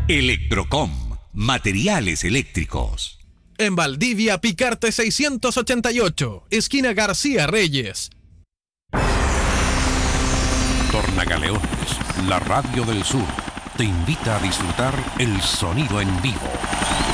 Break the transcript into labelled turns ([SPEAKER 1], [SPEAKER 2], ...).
[SPEAKER 1] Electrocom, materiales eléctricos.
[SPEAKER 2] En Valdivia, Picarte 688, esquina García Reyes.
[SPEAKER 3] Tornagaleones, la radio del sur, te invita a disfrutar el sonido en vivo.